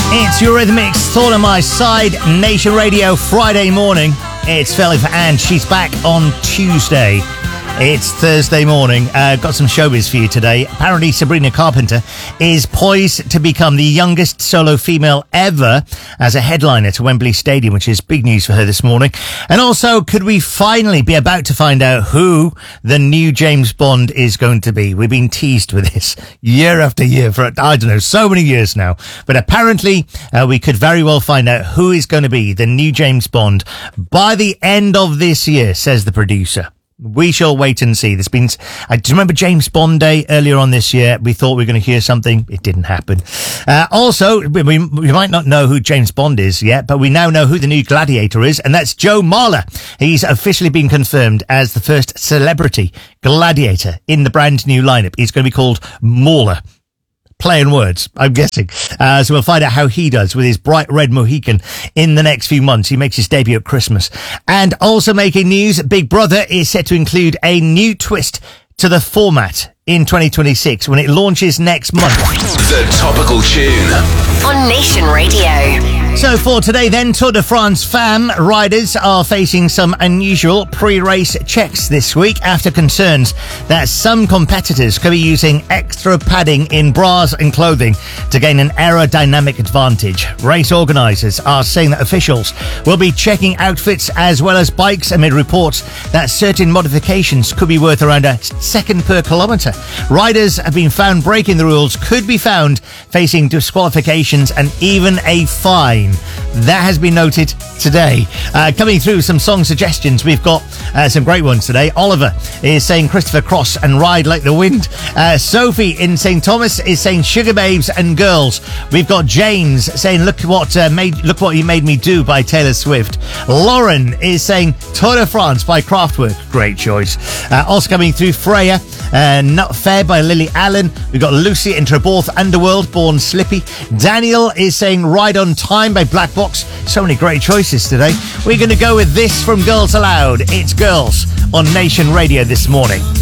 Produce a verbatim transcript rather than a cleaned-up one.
It's Eurythmics, Thought on My Side, Nation Radio, Friday morning. It's Felly for Anne. She's back on Tuesday. It's Thursday morning. Uh, got some showbiz for you today. Apparently, Sabrina Carpenter is poised to become the youngest solo female ever as a headliner to Wembley Stadium, which is big news for her this morning. And also, could we finally be about to find out who the new James Bond is going to be? We've been teased with this year after year for, I don't know, so many years now. But apparently, uh, we could very well find out who is going to be the new James Bond by the end of this year, says the producer. We shall wait and see. There's been, I do remember James Bond Day earlier on this year. We thought we were going to hear something. It didn't happen. Uh, also, we, we might not know who James Bond is yet, but we now know who the new gladiator is, and that's Joe Marler. He's officially been confirmed as the first celebrity gladiator in the brand new lineup. He's going to be called Mauler. Playing words, I'm guessing. Uh, so we'll find out how he does with his bright red Mohican in the next few months. He makes his debut at Christmas. And also making news, Big Brother is set to include a new twist to the format in twenty twenty-six when it launches next month. The Topical Tune on Nation Radio. So for today then, Tour de France fam riders are facing some unusual pre-race checks this week after concerns that some competitors could be using extra padding in bras and clothing to gain an aerodynamic advantage. Race organisers are saying that officials will be checking outfits as well as bikes amid reports that certain modifications could be worth around a second per kilometre. Riders have been found breaking the rules, could be found facing disqualifications and even a fine. That has been noted today. Uh, coming through some song suggestions, we've got uh, some great ones today. Oliver is saying Christopher Cross and Ride Like the Wind. Uh, Sophie in Saint Thomas is saying Sugar Babes and Girls. We've got James saying Look what uh, made Look What You Made Me Do by Taylor Swift. Lauren is saying Tour de France by Kraftwerk. Great choice. Uh, also coming through, Freya, uh, Not Fair by Lily Allen. We've got Lucy in Treborth Underworld, Born Slippy. Daniel is saying Ride on Time by Black Box. So many great choices today. We're going to go with this from Girls Aloud. It's Girls on Nation Radio this morning.